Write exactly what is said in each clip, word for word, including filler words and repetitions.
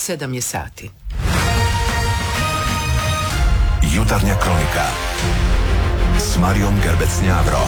sedam je sati. Jutarnja kronika s Marijom Gerbec-Njavro.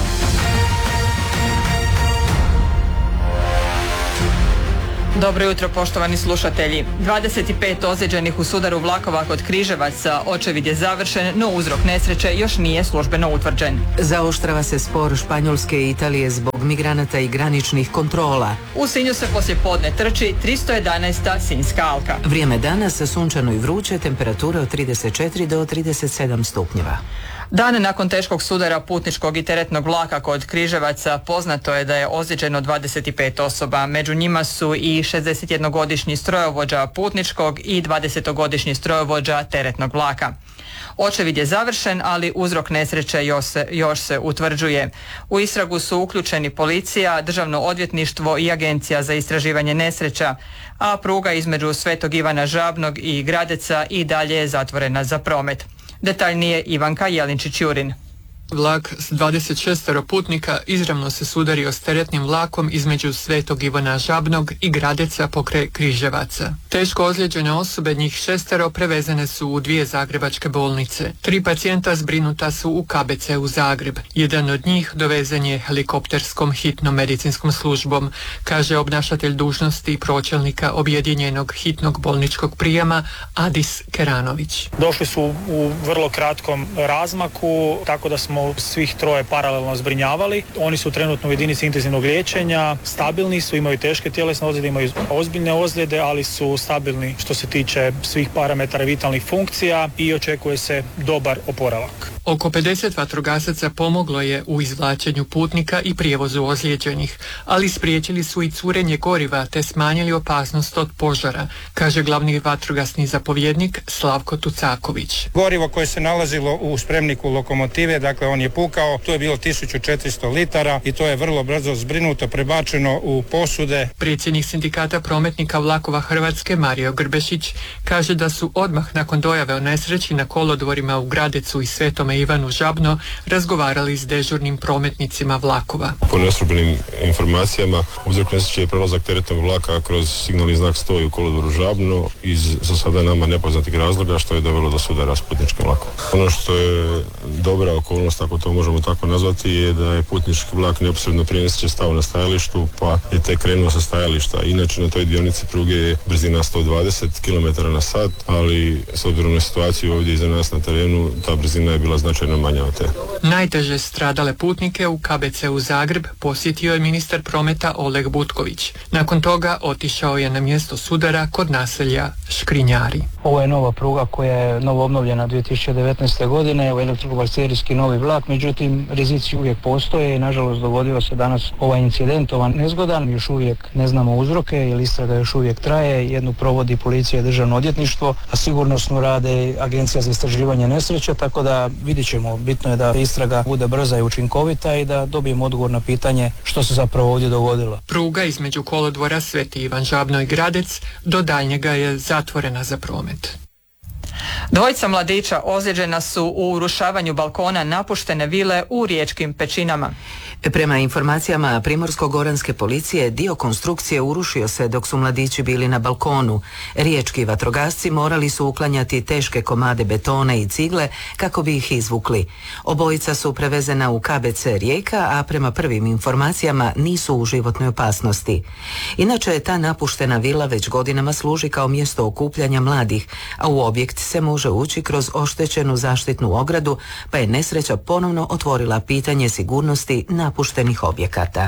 Dobro jutro, poštovani slušatelji. dvadeset pet ozlijeđenih u sudaru vlakova kod Križevaca. Očevid je završen, no uzrok nesreće još nije službeno utvrđen. Zaoštrava se spor Španjolske i Italije zbog migranata i graničnih kontrola. U Sinju se poslije podne trči tristo jedanaesta Sinjska alka. Vrijeme danas sunčano i vruće, temperatura od trideset četiri do trideset sedam stupnjeva. Dan nakon teškog sudara putničkog i teretnog vlaka kod Križevaca poznato je da je ozlijeđeno dvadeset pet osoba. Među njima su i šezdesetjednogodišnji strojovođa putničkog i dvadesetogodišnji strojovođa teretnog vlaka. Očevid je završen, ali uzrok nesreće još se, još se utvrđuje. U istragu su uključeni policija, Državno odvjetništvo i Agencija za istraživanje nesreća, a pruga između Svetog Ivana Žabnog i Gradeca i dalje je zatvorena za promet. Detaljnije Ivanka Jelinčić-Jurin. Vlak s dvadeset šest putnika izravno se sudario s teretnim vlakom između Svetog Ivana Žabnog i Gradeca pokraj Križevaca. Teško ozlijeđene osobe, njih šestero, prevezene su u dvije zagrebačke bolnice. Tri pacijenta zbrinuta su u K B C u Zagreb. Jedan od njih dovezen je helikopterskom hitnom medicinskom službom, kaže obnašatelj dužnosti pročelnika objedinjenog hitnog bolničkog prijema Adis Keranović. Došli su u vrlo kratkom razmaku, tako da smo svih troje paralelno zbrinjavali. Oni su trenutno u jedinici intenzivnog liječenja, stabilni su, imaju teške tjelesne ozljede, imaju ozbiljne ozljede, ali su stabilni što se tiče svih parametara vitalnih funkcija i očekuje se dobar oporavak. Oko pedeset vatrogasaca pomoglo je u izvlačenju putnika i prijevozu ozlijeđenih, ali spriječili su i curenje goriva te smanjili opasnost od požara, kaže glavni vatrogasni zapovjednik Slavko Tucaković. Gorivo koje se nalazilo u spremniku lokomotive, dakle on je pukao, to je bilo tisuću četiristo litara i to je vrlo brzo zbrinuto, prebačeno u posude. Predsjednik sindikata prometnika vlakova Hrvatske Mario Grbešić kaže da su odmah nakon dojave o nesreći na kolodvorima u Gradecu i Svetome Ivanu Žabno razgovarali s dežurnim prometnicima vlakova. Po neslužbenim informacijama uzrok nesreće je prelazak teretnog vlaka kroz signalni znak sto u kolodvoru Žabno iz za sada nama nepoznatih razloga, što je dovelo do sudara s putničkim vlakom. Ono što je dobra okolnost, ako to možemo tako nazvati, je da je putnički vlak neposredno prije nesreće stao na stajalištu pa je tek krenuo sa stajališta. Inače na toj dionici pruge je brzina sto dvadeset kilometara na sat, ali s obzirom na situaciju ovdje iza nas na terenu, ta brzina je bila značajno manja od te. Najteže stradale putnike u K B C u Zagreb posjetio je ministar prometa Oleg Butković. Nakon toga otišao je na mjesto sudara kod naselja Škrinjari. Ovo je nova pruga koja je novo obnovljena dvije tisuće devetnaeste. godine, ovo je elektrobalserijski novi vlak, međutim rizici uvijek postoje i nažalost dogodio se danas ovaj incident, ovaj nezgodan, još uvijek ne znamo uzroke jer istraga još uvijek traje, jednu provodi policija i Državno odvjetništvo, a sigurnosno rade Agencija za istraživanje nesreća, tako da vidjet ćemo, bitno je da istraga bude brza i učinkovita i da dobijemo odgovor na pitanje što se zapravo ovdje dogodilo. Pruga između kolodvora Sveti Ivan Žabno i Gradec do daljnjega je zatvorena za promet. Dvojica mladića ozlijeđena su u urušavanju balkona napuštene vile u Riječkim Pećinama. Prema informacijama Primorsko-goranske policije, dio konstrukcije urušio se dok su mladići bili na balkonu. Riječki vatrogasci morali su uklanjati teške komade betona i cigle kako bi ih izvukli. Obojica su prevezena u K B C Rijeka, a prema prvim informacijama nisu u životnoj opasnosti. Inače, ta napuštena vila već godinama služi kao mjesto okupljanja mladih, a u objekt se može ući kroz oštećenu zaštitnu ogradu, pa je nesreća ponovno otvorila pitanje sigurnosti napuštenih objekata.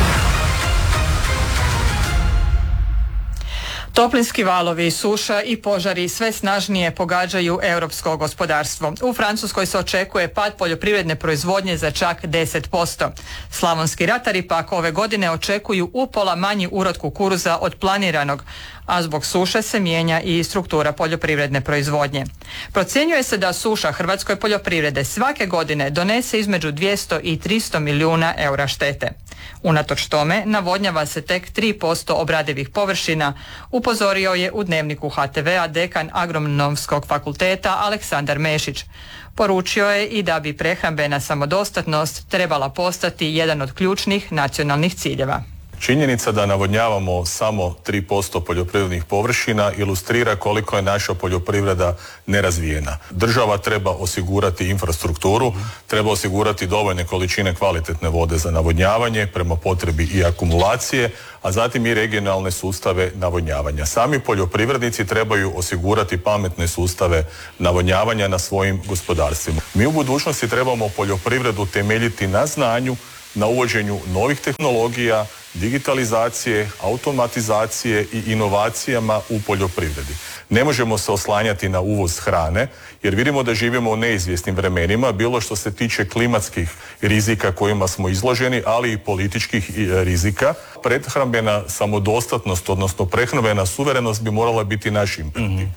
Toplinski valovi, suša i požari sve snažnije pogađaju europsko gospodarstvo. U Francuskoj se očekuje pad poljoprivredne proizvodnje za čak deset posto. Slavonski ratari pak ove godine očekuju upola manji urod kukuruza od planiranog, a zbog suše se mijenja i struktura poljoprivredne proizvodnje. Procjenjuje se da suša hrvatskoj poljoprivrede svake godine donese između dvjesto i tristo milijuna eura štete. Unatoč tome, navodnjava se tek tri posto obradivih površina, upozorio je u Dnevniku H T V-a dekan Agronomskog fakulteta Aleksandar Mešić. Poručio je i da bi prehrambena samodostatnost trebala postati jedan od ključnih nacionalnih ciljeva. Činjenica da navodnjavamo samo tri posto poljoprivrednih površina ilustrira koliko je naša poljoprivreda nerazvijena. Država treba osigurati infrastrukturu, treba osigurati dovoljne količine kvalitetne vode za navodnjavanje prema potrebi i akumulacije, a zatim i regionalne sustave navodnjavanja. Sami poljoprivrednici trebaju osigurati pametne sustave navodnjavanja na svojim gospodarstvima. Mi u budućnosti trebamo poljoprivredu temeljiti na znanju, na uvođenju novih tehnologija, digitalizacije, automatizacije i inovacijama u poljoprivredi. Ne možemo se oslanjati na uvoz hrane, jer vidimo da živimo u neizvjesnim vremenima, bilo što se tiče klimatskih rizika kojima smo izloženi, ali i političkih rizika. Prehrambena samodostatnost, odnosno prehrambena suverenost bi morala biti naš imperativ. Mm-hmm.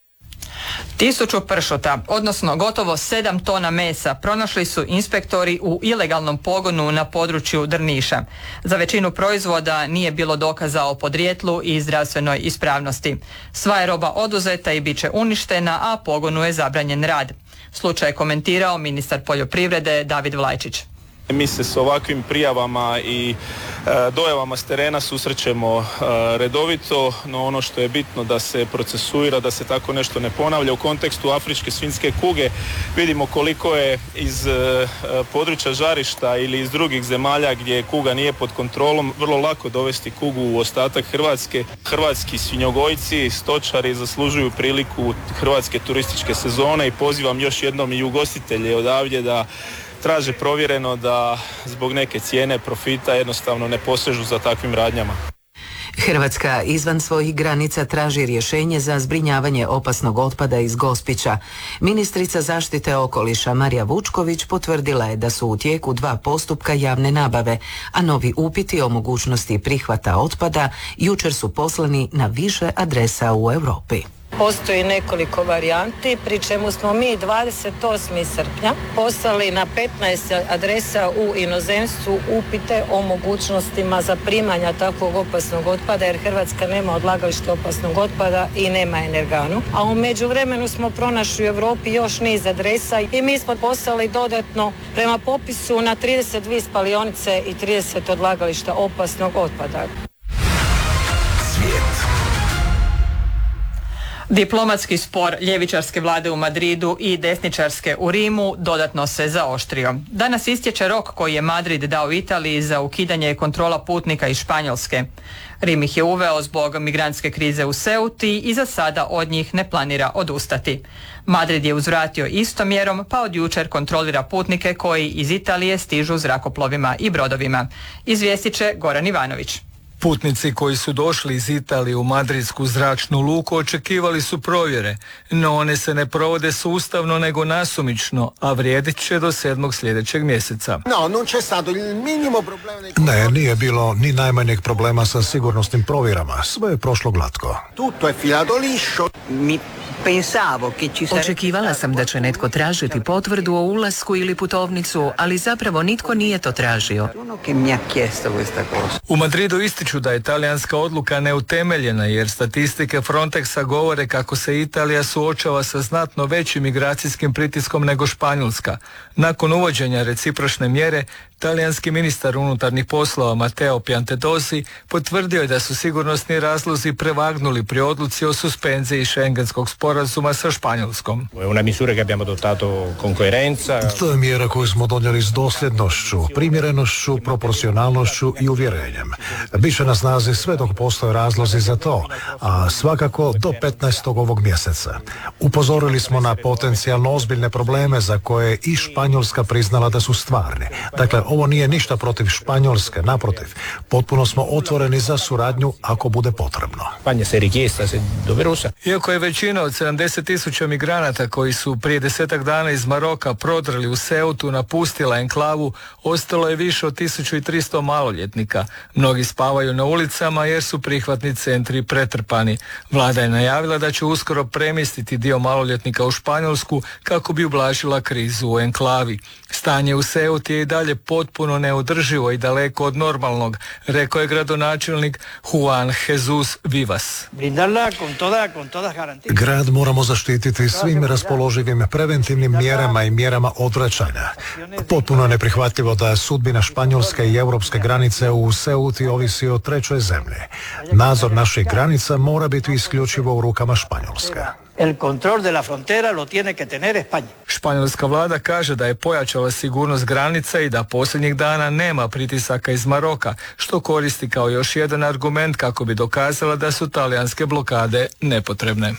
Tisuću pršuta, odnosno gotovo sedam tona mesa, pronašli su inspektori u ilegalnom pogonu na području Drniša. Za većinu proizvoda nije bilo dokaza o podrijetlu i zdravstvenoj ispravnosti. Sva je roba oduzeta i bit će uništena, a pogonu je zabranjen rad. Slučaj je komentirao ministar poljoprivrede David Vlajčić. Mi se s ovakvim prijavama i e, dojavama s terena susrećemo e, redovito, no ono što je bitno da se procesuira, da se tako nešto ne ponavlja. U kontekstu afričke svinjske kuge vidimo koliko je iz e, područja žarišta ili iz drugih zemalja gdje kuga nije pod kontrolom vrlo lako dovesti kugu u ostatak Hrvatske. Hrvatski svinjogojci, stočari zaslužuju priliku hrvatske turističke sezone i pozivam još jednom i ugostitelje odavdje da traže provjereno, da zbog neke cijene profita jednostavno ne posežu za takvim radnjama. Hrvatska izvan svojih granica traži rješenje za zbrinjavanje opasnog otpada iz Gospića. Ministrica zaštite okoliša Marija Vučković potvrdila je da su u tijeku dva postupka javne nabave, a novi upiti o mogućnosti prihvata otpada jučer su poslani na više adresa u Europi. Postoji nekoliko varijanti, pri čemu smo mi dvadeset osmog srpnja poslali na petnaest adresa u inozemstvu upite o mogućnostima zaprimanja takvog opasnog otpada, jer Hrvatska nema odlagalište opasnog otpada i nema energanu. A u međuvremenu smo pronašli u Europi još niz adresa i mi smo poslali dodatno prema popisu na trideset dvije spalionice i trideset odlagališta opasnog otpada. Diplomatski spor ljevičarske vlade u Madridu i desničarske u Rimu dodatno se zaoštrio. Danas istječe rok koji je Madrid dao Italiji za ukidanje kontrola putnika iz Španjolske. Rim ih je uveo zbog migrantske krize u Ceuti i za sada od njih ne planira odustati. Madrid je uzvratio istom mjerom, pa od jučer kontrolira putnike koji iz Italije stižu zrakoplovima i brodovima. Izvijestit će Goran Ivanović. Putnici koji su došli iz Italije u madridsku zračnu luku očekivali su provjere, no one se ne provode sustavno nego nasumično, a vrijedit će do sedmog sljedećeg mjeseca. Ne, nije bilo ni najmanjeg problema sa sigurnosnim provjerama. Sve je prošlo glatko. Očekivala sam da će netko tražiti potvrdu o ulasku ili putovnicu, ali zapravo nitko nije to tražio. U Madridu ističu da je talijanska odluka neutemeljena jer statistike Frontexa govore kako se Italija suočava sa znatno većim migracijskim pritiskom nego Španjolska. Nakon uvođenja recipročne mjere, talijanski ministar unutarnjih poslova Matteo Piantedosi potvrdio je da su sigurnosni razlozi prevagnuli pri odluci o suspenziji šengenskog sporazuma sa Španjolskom. To je mjera koju smo donijeli s dosljednošću, primjerenošću, proporcionalnošću i uvjerenjem. Biće na snazi sve dok postoje razlozi za to, a svakako do petnaestog ovog mjeseca. Upozorili smo na potencijalno ozbiljne probleme za koje je i Španjolska priznala da su stvarni. Dakle, ovo nije ništa protiv Španjolske, naprotiv. Potpuno smo otvoreni za suradnju ako bude potrebno. Iako je većina od sedamdeset tisuća migranata koji su prije desetak dana iz Maroka prodrli u Ceutu napustila enklavu, ostalo je više od tisuću tristo maloljetnika. Mnogi spavaju na ulicama jer su prihvatni centri pretrpani. Vlada je najavila da će uskoro premjestiti dio maloljetnika u Španjolsku kako bi ublažila krizu u enklavi. Stanje u Ceuti je i dalje potpuno potpuno neodrživo i daleko od normalnog, rekao je gradonačelnik Juan Jesus Vivas. Grad moramo zaštititi svim raspoloživim preventivnim mjerama i mjerama odvraćanja. Potpuno je neprihvatljivo da sudbina španjolske i europske granice u Ceuti ovisi o trećoj zemlji. Nadzor naših granica mora biti isključivo u rukama Španjolske. El control de la frontera lo tiene que tener España. Španjolska vlada kaže da je pojačala sigurnost granica i da posljednjih dana nema pritisaka iz Maroka, što koristi kao još jedan argument kako bi dokazala da su talijanske blokade nepotrebne.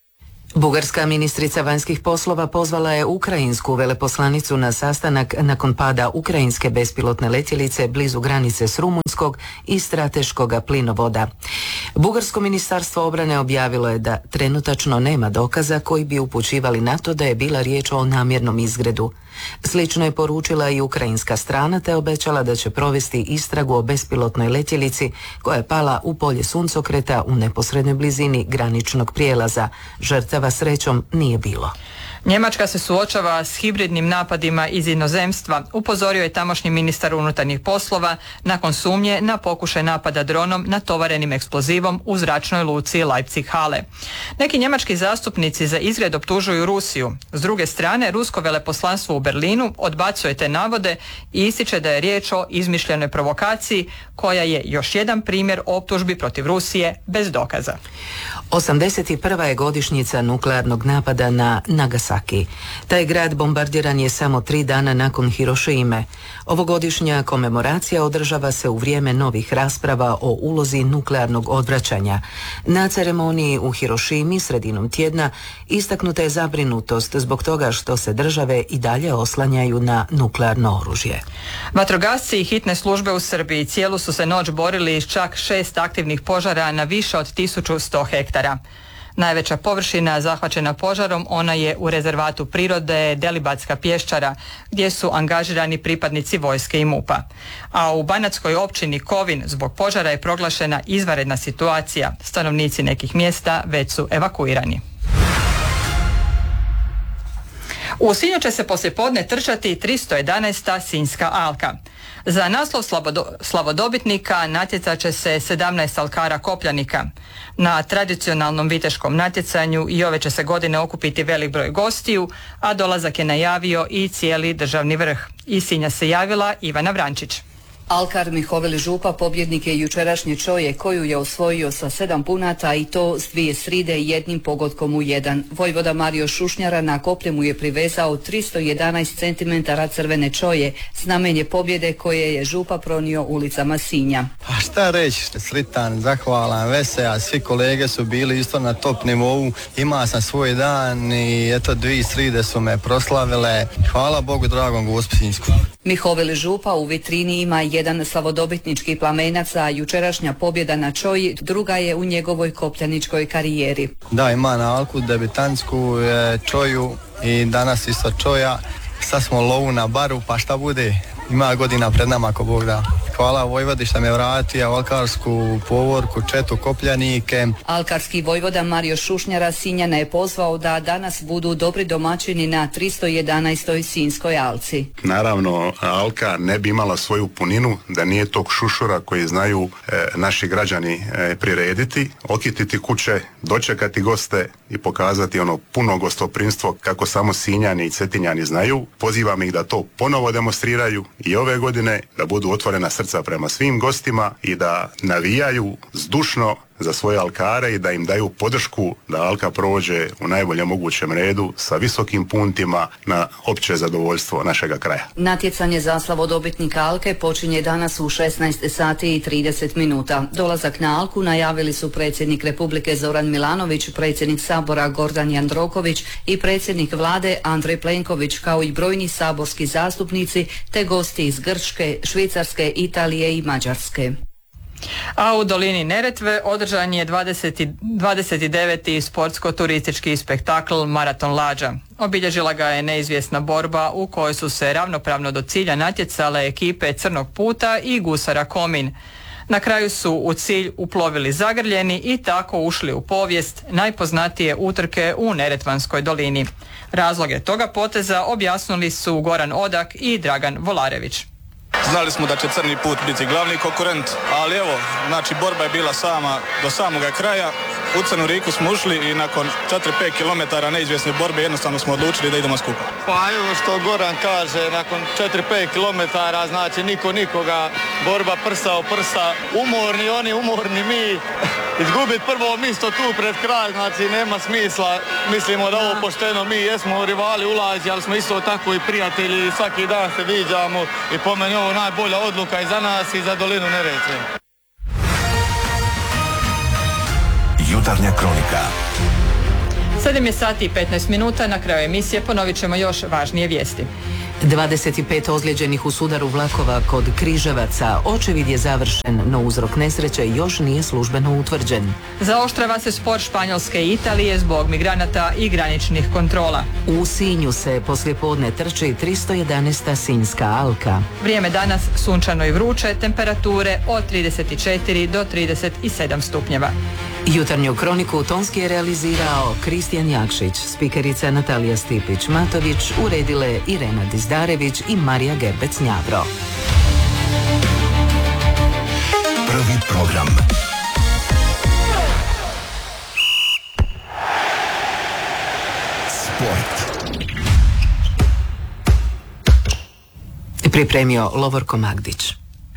Bugarska ministrica vanjskih poslova pozvala je ukrajinsku veleposlanicu na sastanak nakon pada ukrajinske bespilotne letjelice blizu granice s Rumunjskog i strateškog plinovoda. Bugarsko ministarstvo obrane objavilo je da trenutačno nema dokaza koji bi upućivali na to da je bila riječ o namjernom izgredu. Slično je poručila i ukrajinska strana te obećala da će provesti istragu o bespilotnoj letjelici koja je pala u polje suncokreta u neposrednoj blizini graničnog prijelaza. Žrtava srećom nije bilo. Njemačka se suočava s hibridnim napadima iz inozemstva, upozorio je tamošnji ministar unutarnjih poslova nakon sumnje na pokušaj napada dronom natovarenim eksplozivom u zračnoj luci Leipzig-Halle. Neki njemački zastupnici za izgred optužuju Rusiju. S druge strane, rusko veleposlanstvo u Berlinu odbacuje te navode i ističe da je riječ o izmišljenoj provokaciji koja je još jedan primjer optužbi protiv Rusije bez dokaza. osamdeset prva je godišnjica nuklearnog napada na Nagasaki. Taj grad bombardiran je samo tri dana nakon Hirošime. Ovogodišnja komemoracija održava se u vrijeme novih rasprava o ulozi nuklearnog odvraćanja. Na ceremoniji u Hirošimi sredinom tjedna istaknuta je zabrinutost zbog toga što se države i dalje oslanjaju na nuklearno oružje. Vatrogasci i hitne službe u Srbiji cijelu su se noć borili s čak šest aktivnih požara na više od tisuću sto hektara. Najveća površina zahvaćena požarom ona je u rezervatu prirode Delibatska pješčara gdje su angažirani pripadnici vojske i MUP-a. A u banatskoj općini Kovin zbog požara je proglašena izvanredna situacija. Stanovnici nekih mjesta već su evakuirani. U Sinju će se poslijepodne trčati tristo jedanaesta Sinjska alka. Za naslov slabodo, slavodobitnika natjecat će se sedamnaest alkara kopljanika. Na tradicionalnom viteškom natjecanju i ove će se godine okupiti velik broj gostiju, a dolazak je najavio i cijeli državni vrh. Iz Sinja se javila Ivana Vrančić. Alkar Mihovili Župa pobjednik je jučerašnje čoje koju je osvojio sa sedam punata i to s dvije sride i jednim pogodkom u jedan. Vojvoda Mario Šušnjara na koplje mu je privezao tristo jedanaest centimetara crvene čoje, znamenje pobjede koje je Župa pronio ulicama Sinja. Pa šta reći, sritan, zahvalan, vesel, svi kolege su bili isto na top nivou, imao sam svoj dan i eto dvije sride su me proslavile, hvala Bogu dragom Gospinsku. Mihovili Župa u vitrini ima jedan slavodobitnički plamenac, a jučerašnja pobjeda na čoji druga je u njegovoj kopljaničkoj karijeri. Da, ima na alku debitantsku čoju i danas isto čoja. Sad smo lovu na baru, pa šta bude? Ima godina pred nama ako Bog da. Hvala Vojvodi što me vratio alkarsku povorku, četu kopljanike. Alkarski vojvoda Mario Šušnjara Sinjana je pozvao da danas budu dobri domaćini na tristo jedanaestoj Sinjskoj alci. Naravno, alka ne bi imala svoju puninu da nije tog šušura koji znaju e, naši građani e, prirediti, okititi kuće, dočekati goste i pokazati ono puno gostoprimstvo kako samo Sinjani i Cetinjani znaju. Pozivam ih da to ponovo demonstriraju i ove godine, da budu otvorena srca prema svim gostima i da navijaju zdušno za svoje alkare i da im daju podršku da alka prođe u najboljem mogućem redu sa visokim puntima na opće zadovoljstvo našega kraja. Natjecanje za slavodobitnika alke počinje danas u šesnaest sati i trideset minuta. Dolazak na alku najavili su predsjednik Republike Zoran Milanović, predsjednik Sabora Gordan Jandroković i predsjednik vlade Andrej Plenković, kao i brojni saborski zastupnici te gosti iz Grčke, Švicarske, Italije i Mađarske. A u dolini Neretve održan je dvadeset deveti sportsko-turistički spektakl Maraton Lađa. Obilježila ga je neizvjesna borba u kojoj su se ravnopravno do cilja natjecale ekipe Crnog puta i Gusara Komin. Na kraju su u cilj uplovili zagrljeni i tako ušli u povijest najpoznatije utrke u Neretvanskoj dolini. Razloge toga poteza objasnili su Goran Odak i Dragan Volarević. Znali smo da će crni put biti glavni konkurent, ali evo, znači borba je bila sama do samoga kraja. U Crnu Riku smo ušli i nakon četiri pet kilometara neizvjesne borbe jednostavno smo odlučili da idemo skupa. Pa evo što Goran kaže, nakon četiri pet kilometara, znači niko nikoga, borba prsa o prsa, umorni oni, umorni mi. Izgubiti prvo mjesto tu pred kraj, znači nema smisla. Mislimo da ovo pošteno, mi jesmo rivali ulazi, ali smo isto tako i prijatelji, svaki dan se viđamo i po meni ovo najbolja odluka i za nas i za dolinu Neretve. Jutarnja kronika. sedam je sati i petnaest minuta, na kraju emisije ponovit ćemo još važnije vijesti. dvadeset pet ozlijeđenih u sudaru vlakova kod Križevaca. Očevid je završen, no uzrok nesreće još nije službeno utvrđen. Zaoštrava se spor Španjolske i Italije zbog migranata i graničnih kontrola. U Sinju se poslijepodne trči tristo jedanaesta Sinjska alka. Vrijeme danas sunčano i vruće, temperature od trideset četiri do trideset sedam stupnjeva. Jutarnju kroniku tonski je realizirao Kristijan Jakšić, spikerica Natalija Stipić-Matović, uredile Irena Dizdarević i Marija Gerbec-Njavro. Prvi program. Sport. Pripremio Lovorko Magdić.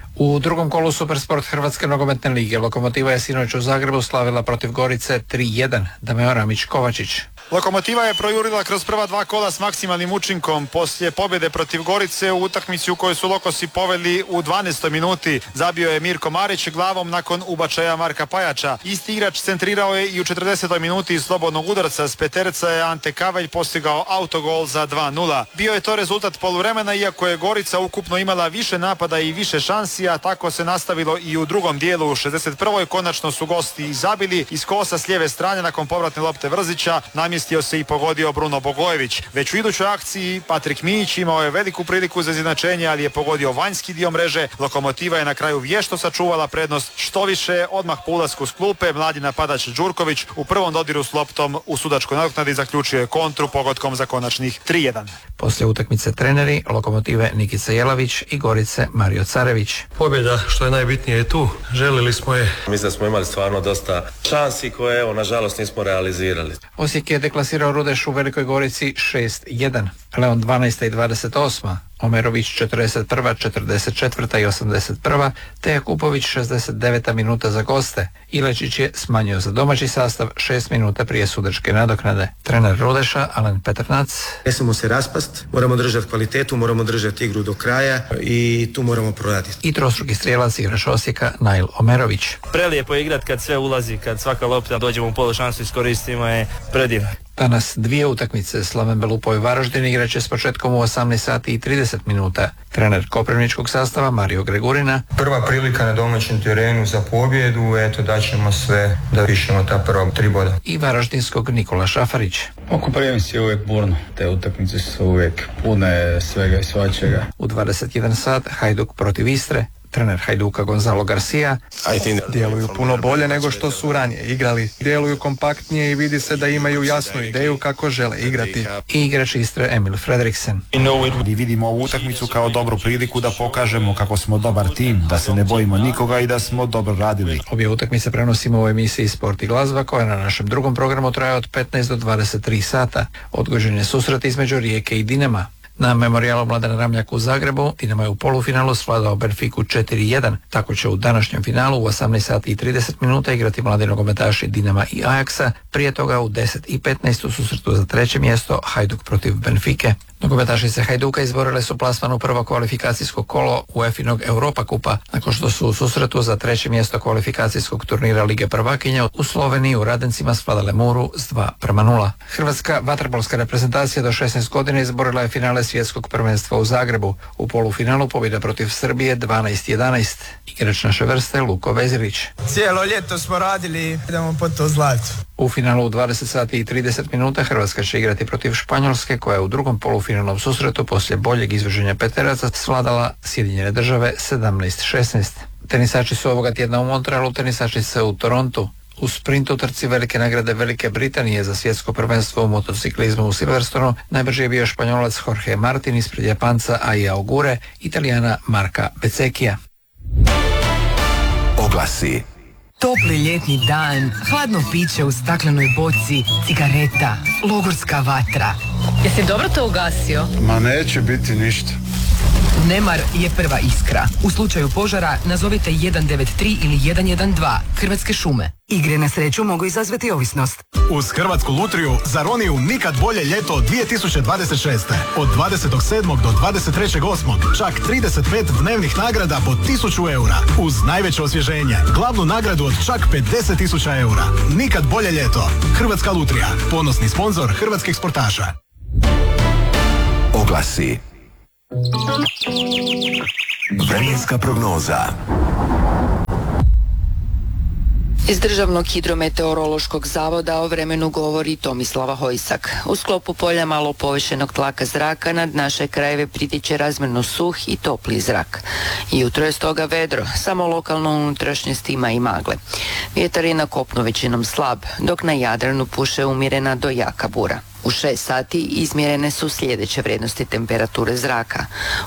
U drugom kolu Supersport Hrvatske nogometne lige Lokomotiva je sinoć u Zagrebu slavila protiv Gorice tri jedan. Dameo Ramić-Kovačić. Lokomotiva je projurila kroz prva dva kola s maksimalnim učinkom. Poslije pobjede protiv Gorice u utakmici u kojoj su Lokosi poveli u dvanaestoj minuti zabio je Mirko Marić glavom nakon ubačaja Marka Pajača. Isti igrač centrirao je i u četrdesetoj minuti iz slobodnog udarca s peterca je Ante Kavelj postigao autogol za dva nula. Bio je to rezultat poluvremena, iako je Gorica ukupno imala više napada i više šansi, a tako se nastavilo i u drugom dijelu. U šezdeset prvoj konačno su gosti zabili iz kosa s lijeve strane nakon povratne lopte Vrzića. Namjestio se i pogodio Bruno Bogojević. Već u idućoj akciji Patrik Mijić imao je veliku priliku za izjednačenje, ali je pogodio vanjski dio mreže. Lokomotiva je na kraju vješto sačuvala prednost. Što više, odmah po ulasku s klupe mladi napadač Đurković u prvom dodiru s loptom u sudačkoj nadoknadi zaključio je kontru pogodkom za konačnih tri jedan. Poslije utakmice treneri Lokomotive Nikica Jelavić i Gorice Mario Carević. Pobjeda, što je najbitnije, je tu. Želili smo je. Mislim da smo imali stvarno dosta šansi koje, evo, nažalost nismo realizirali. Osijek je deklasirao Rudeš u Velikoj Gorici šest jedan. Leon dvanaesta i dvadeset osma. Omerović četrdeset prva, četrdeset četvrta i osamdeset prva. te Jakupović šezdeset deveta minuta za goste. Ilečić je smanjio za domaći sastav šest minuta prije sudačke nadoknade. Trener Rudeša, Alen Petrnac. Ne smemo se raspast, moramo držati kvalitetu, moramo držati igru do kraja i tu moramo proraditi. I trostruki strijelac igrač Osijeka, Nail Omerović. Prelijepo je igrat kad sve ulazi, kad svaka lopta dođemo u polušansu, iskoristimo je predivno. Danas dvije utakmice. Slaven Belupo i Varaždin igraće s početkom u osamnaest sati i trideset minuta. Trener koprivničkog sastava Mario Gregurina. Prva prilika na domaćem terenu za pobjedu, eto daćemo sve da pišemo ta prva tri boda. I varaždinskog Nikola Šafarić. Oko premisi je uvijek burno, te utakmice su uvijek pune svega i svačega. U dvadeset jedan sat Hajduk protiv Istre. Trener Hajduka Gonzalo Garcia. Djeluju puno bolje nego što su ranije igrali. Djeluju kompaktnije i vidi se da imaju jasnu ideju kako žele igrati. I igrač Istre Emil Fredriksen. I vidimo ovu utakmicu kao dobru priliku da pokažemo kako smo dobar tim, da se ne bojimo nikoga i da smo dobro radili. Obje utakmice prenosimo u emisiji Sport i glazba koja na našem drugom programu traje od petnaest do dvadeset tri sata. Odgođen je susret između Rijeke i Dinama. Na memorijalu Mladena Ramljaka u Zagrebu Dinamo je u polufinalu svladao Benfiku četiri jedan. Tako će u današnjem finalu u osamnaest sati i trideset minuta igrati mladi nogometaši Dinama i Ajaksa. Prije toga u deset i petnaest u susretu za treće mjesto Hajduk protiv Benfike. Nogometašice Hajduka izborile su plasman u prvo kvalifikacijsko kolo UEFA-inog Europa kupa, nakon što su u susretu za treće mjesto kvalifikacijskog turnira Lige prvakinja u Sloveniji u Radencima svladale Muru s dva prema nula. Hrvatska vaterpolska reprezentacija do šesnaest godina izborila je finale svjetskog prvenstva u Zagrebu. U polufinalu pobjeda protiv Srbije dvanaest jedanaest. Igrač naše vrste Luko Vezirić. Cijelo ljeto smo radili, idemo po to zlato. U finalu u dvadeset sati i trideset minuta Hrvatska će igrati protiv Španjolske koja je u drugom polufinalnom susretu poslije boljeg izvoženja peteraca svladala Sjedinjene države sedamnaest šesnaest. Tenisači su ovoga tjedna u Montrealu, tenisačice u Torontu. U sprintu trci velike nagrade Velike Britanije za svjetsko prvenstvo u motociklizmu u Silverstonu najbrži je bio Španjolac Jorge Martin ispred Japanca Aia Ogure, Italijana Marka Bezzecchia. Oglasi. Topli ljetni dan, hladno piće u staklenoj boci, cigareta, logorska vatra. Jesi dobro to ugasio? Ma neće biti ništa. Nemar je prva iskra. U slučaju požara nazovite jedan devet tri ili jedan jedan dva. Hrvatske šume. Igre na sreću mogu izazvati ovisnost. Uz Hrvatsku lutriju zaroni u nikad bolje ljeto dvije tisuće dvadeset šeste. Od dvadesetog sedmog do dvadeset trećeg osmog čak trideset pet dnevnih nagrada po tisuću eura. Uz najveće osvježenje, glavnu nagradu od čak pedeset tisuća eura. Nikad bolje ljeto. Hrvatska lutrija, ponosni sponzor hrvatskih sportaša. Oglasi. Vremenska prognoza. Iz Državnog hidrometeorološkog zavoda o vremenu govori Tomislava Hojsak. U sklopu polja malo povišenog tlaka zraka nad naše krajeve pritiče razmjerno suh i topli zrak. Jutro je stoga vedro, samo lokalno unutrašnjost ima i magle. Vjetar je na kopnu većinom slab, dok na Jadranu puše umjerena do jaka bura. U šest sati izmjerene su sljedeće vrijednosti temperature zraka.